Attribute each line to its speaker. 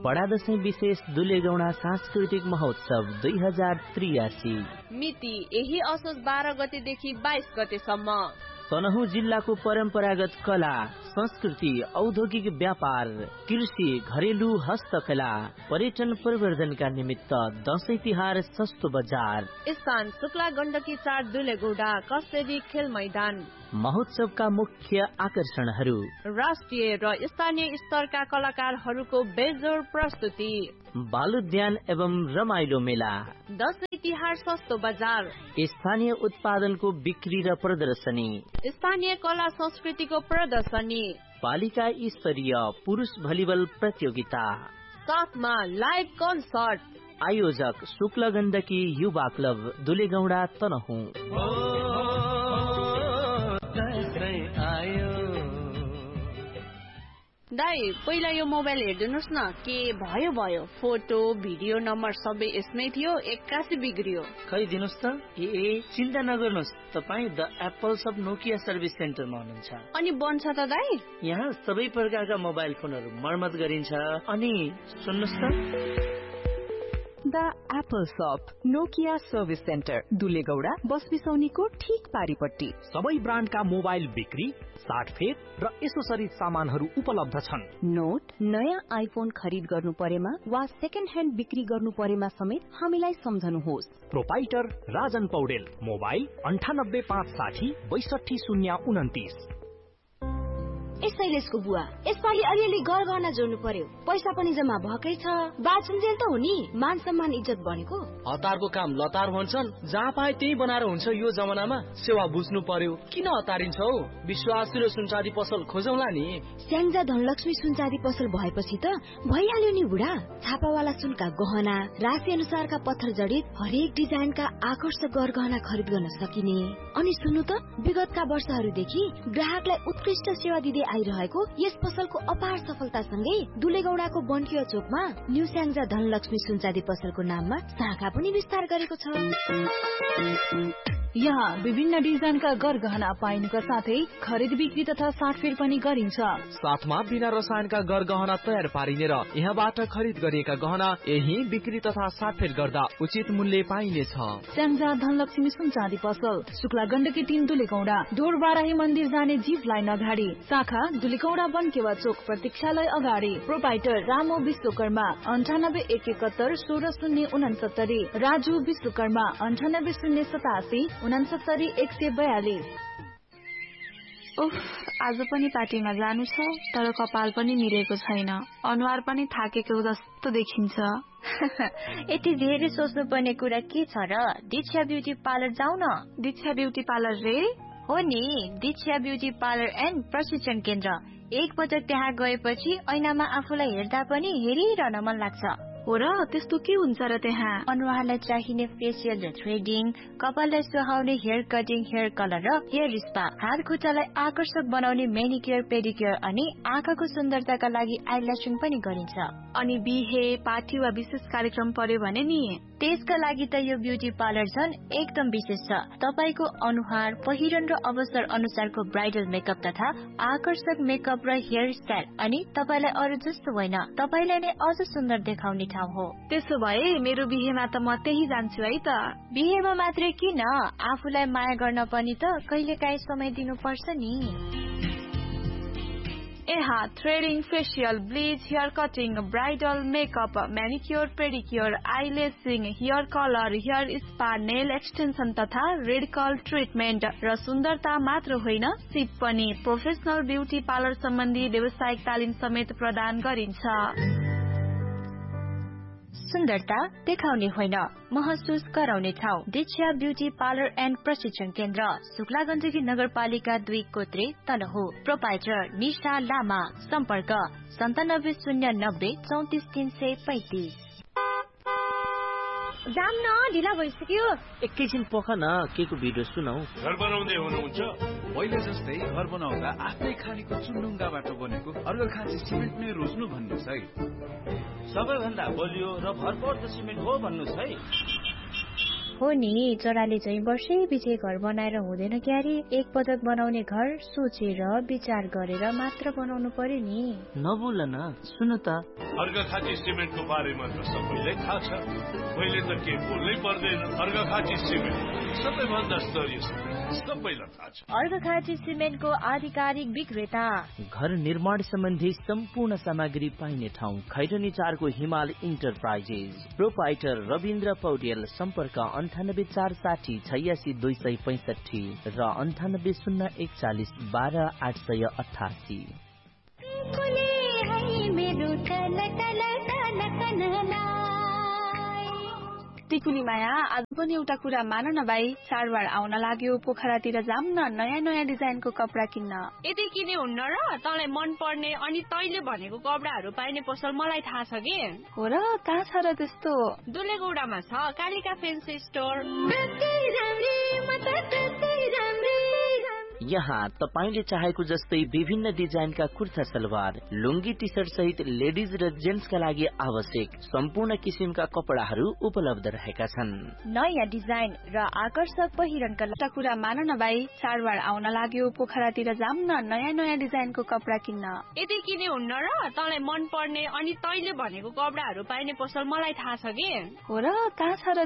Speaker 1: बडा दशैं विशेष दुलेगौडा सांस्कृतिक महोत्सव 2083
Speaker 2: मिति यही असोज 12 गतेदेखि 22 गतेसम्म।
Speaker 1: तनहुँ जिल्लाको परम्परागत कला, संस्कृति, औद्योगिक व्यापार, कृषि, घरेलु हस्तकला, पर्यटन प्रवर्धनका निमित्त दशैं तिहार सस्तो बजार।
Speaker 2: स्थान शुक्ला गण्डकी 4 दुलेगौडा कस्तेरी खेल मैदान।
Speaker 1: महोत्सवका मुख्य आकर्षणहरू
Speaker 2: राष्ट्रिय र स्थानीय स्तरका कलाकारहरूको बेजोड प्रस्तुति,
Speaker 1: बालोद्यान एवं रमाइलो मेला,
Speaker 2: दशैं तिहार सस्तो बजार,
Speaker 1: स्थानीय उत्पादनको बिक्री र प्रदर्शनी,
Speaker 2: स्थानीय कला संस्कृतिको प्रदर्शनी,
Speaker 1: पालिका स्तरीय पुरुष भलिबल प्रतियोगिता,
Speaker 2: साथमा लाइभ कन्सर्ट।
Speaker 1: आयोजक शुक्ल गण्डकी युवा क्लब दुलेगौडा तनहुँ।
Speaker 2: दाइ पहिला यो मोबाइल हेरिदिनुहोस् न, के भयो भयो, फोटो भिडियो नम्बर सबै यसमै थियो, 81 बिग्रियो।
Speaker 3: खै दिनुहोस् त। चिन्ता नगर्नुहोस्, तपाईँ the Apple sub Nokia service सेन्टरमा हुनुहुन्छ।
Speaker 2: अनि बन्छ त दाइ?
Speaker 3: यहाँ सबै प्रकारका मोबाइल फोनहरू मर्मत गरिन्छ। अनि सुन्नुहोस् त,
Speaker 4: द एप्पल शप नोकिया सर्भिस सेन्टर दुलेगौडा बस बिसौनीको ठीक पारिपट्टि।
Speaker 5: सबै ब्रान्डका मोबाइल बिक्री, साटफेर र एसोसरिज सामानहरू उपलब्ध छन्।
Speaker 4: नोट, नयाँ आइफोन खरिद गर्नु परेमा वा सेकेन्ड ह्यान्ड बिक्री गर्नु परेमा समेत हामीलाई सम्झनुहोस्।
Speaker 5: Proprietor Rajan Paudel, mobile 9856 62029।
Speaker 6: शैलेशको बुवा, यसपालि अलिअलि गरगहना जोड्नु पर्यो, पैसा पनि जम्मा भएकै छ, बाचुन्जेल त हो नि, मान सम्मान इज्जत भनेको।
Speaker 7: हतारको काम लतार भन्छन्, जहाँ पाए त्यही बनाएर हुन्छ। यो जमानामा सेवा बुझ्नु पर्यो, किन हतारिन्छौ? विश्वासिलो सुनचाँदी पसल खोजौला नि।
Speaker 6: स्याङ्जा धनलक्ष्मी सुनचाँदी पसल भएपछि त भइहाल्यो नि बुढा। छापावाला सुनका गहना, राशि अनुसारका पत्थर जडित हरेक डिजाइनका आकर्षक गरगहना खरिद गर्न सकिने। अनि सुन्नु त, विगतका वर्षहरूदेखि ग्राहकलाई उत्कृष्ट सेवा दिँदै आइरहेको यस पसलको अपार सफलतासँगै दुलेगौडाको बन्किया चोकमा न्यू स्याङ्जा धनलक्ष्मी सुनचाँदी पसलको नाममा शाखा पनि विस्तार गरेको छ।
Speaker 8: यहाँ विभिन्न डिजाइनका गरगहना पाइनुका साथै खरिद बिक्री तथा साटफेर पनि गरिन्छ।
Speaker 7: साथमा बिना रसायनका गरगहना तयार पारिने र यहाँबाट खरिद गरिएका गहना यही बिक्री तथा साटफेर गर्दा उचित मूल्य पाइनेछ।
Speaker 8: स्याङ्जा धनलक्ष्मी सुनचाँदी पसल शुक्ला गण्डकी 3 दुलेगौडा, डोरबाराही मन्दिर जाने जीप लाइन अगाडि, शाखा दुलेगौडा बन्केवा चोक प्रतीक्षालय अगाडि। प्रोपाइटर रामो विश्वकर्मा 98 71 16 69, राजु विश्वकर्मा 98 087 69 142।
Speaker 9: उफ, आज पनि पार्टीमा जानु छ, तर कपाल पनि मिलेको छैन, अनुहार पनि थाकेको जस्तो देखिन्छ।
Speaker 10: यति धेरै सोच्नु पर्ने कुरा के छ र? दीक्षा ब्युटी पार्लर जाऊ न।
Speaker 9: दीक्षा ब्युटी पार्लर रे?
Speaker 10: हो नि, दीक्षा ब्युटी पार्लर एन्ड प्रशिक्षण केन्द्र। एक पटक त्यहाँ गएपछि ऐनामा आफूलाई हेर्दा पनि हेरिरहन मन लाग्छ।
Speaker 9: हो र, त्यस्तो के हुन्छ र त्यहाँ?
Speaker 10: अनुहारलाई चाहिने फेसियल र थ्रेडिङ, कपाललाई सुहाउने हेयर कटिङ, हेयर कलर र हेयर स्पा, हात खुट्टालाई आकर्षक बनाउने मेनिक्योर पेडिक्योर अनि आँखाको सुन्दरताका लागि आइल्यासिङ पनि गरिन्छ।
Speaker 9: अनि बिहे, पार्टी वा विशेष कार्यक्रम पर्यो भने नि
Speaker 10: त्यसका लागि त यो ब्युटी पार्लर झन् एकदम विशेष छ। तपाईको अनुहार, पहिरन र अवसर अनुसारको ब्राइडल मेकअप तथा आकर्षक मेकअप र हेयर स्टाइल, अनि तपाईलाई अरू जस्तो होइन, तपाईलाई नै अझ सुन्दर देखाउने ठाउँ हो।
Speaker 9: त्यसो भए मेरो बिहेमा त म त्यही जान्छु है त।
Speaker 10: बिहेमा मात्रै किन, आफूलाई माया गर्न पनि त कहिलेकाहीँ समय दिनुपर्छ नि।
Speaker 9: यहाँ threading, facial, bleach, hair cutting, bridal makeup, म्यानिक्योर pedicure, आइलेसिङ, hair colour, hair spa, nail extension तथा रेडिकल ट्रिटमेन्ट र सुन्दरता मात्र होइन, सिप पनि। प्रोफेसनल ब्युटी पार्लर सम्बन्धी व्यावसायिक तालिम समेत प्रदान गरिन्छ।
Speaker 10: सुन्दरता देखाउने होइन, महसुस गराउने ठाउँ। दीक्षा ब्युटी पार्लर एन्ड प्रशिक्षण केन्द्र, शुक्ला गण्डकी नगरपालिका 2 कोत्रे तनहुँ। प्रोपाइटर निशा लामा, सम्पर्क 9709 34 335।
Speaker 6: जाम न, ढिला भइसक्यो।
Speaker 1: एकैछिन पख न, के को भिडियो सुनाऊ।
Speaker 11: घर बनाउँदै हुनुहुन्छ?
Speaker 12: पहिले जस्तै घर बनाउँदा आफ्नै खानीको चुनढुङ्गाबाट बनेको अर्घखाँची सिमेन्ट नै रोज्नु भन्नुहोस् है।
Speaker 11: सबैभन्दा बलियो र भरपर्दो सिमेन्ट हो भन्नुहोस् है।
Speaker 10: हो नि, चराले चाहिँ वर्षै पछि घर बनाएर हुँदैन क्यारे। एक पटक बनाउने घर सोचेर विचार गरेर मात्र बनाउनु पर्यो नि।
Speaker 1: नबोल न, सुन त।
Speaker 11: अर्घाखाँची सिमेन्टको बारेमा त सबैलाई थाहा छ, मैले त के बोल्नै पर्दैन। अर्घाखाँची सिमेन्ट सबैभन्दा स्तरीय सिमेन्ट, सबैलाई थाहा छ।
Speaker 10: अर्घाखाँची सिमेन्टको आधिकारिक विक्रेता।
Speaker 1: घर निर्माण सम्बन्धी सम्पूर्ण सामग्री पाइने ठाउँ खैरनी 4 को हिमाल इन्टरप्राइजेस। प्रोपाइटर रविन्द्र पौडेल। सम्पर्क 98 460 86 265 र 98 041 12 888।
Speaker 9: टिकुली माया, आज पनि एउटा कुरा मान न भाइ, चाडबाड आउन लाग्यो, पोखरातिर जाम न, नयाँ नयाँ डिजाइनको कपडा किन्न।
Speaker 2: यदि किने हुन्न र तँलाई मन पर्ने अनि तैले भनेको कपडाहरू पाइने पसल मलाई थाहा छ कि।
Speaker 9: हो र, कहाँ छ र त्यस्तो?
Speaker 2: दुलेगौडामा छ कालिका फेन्सी स्टोर।
Speaker 1: यहाँ तपाईले चाहेको जस्तै विभिन्न डिजाइनका कुर्ता सलवार, लुङ्गी, टी सर्ट सहित लेडिज र जेन्ट्सका लागि आवश्यक सम्पूर्ण किसिमका कपडाहरू उपलब्ध रहेका छन्।
Speaker 10: नयाँ डिजाइन र आकर्षक पहिरनका
Speaker 9: एउटा कुरा मान न भाइ, चाडबाड आउन लाग्यो, पोखरातिर जाम न, नयाँ नयाँ डिजाइनको कपडा किन्न।
Speaker 2: यदि किने हुन्न र तँलाई मन पर्ने अनि तैले भनेको कपडाहरू पाइने पसल मलाई थाहा छ कि।
Speaker 9: हो र, कहाँ छ र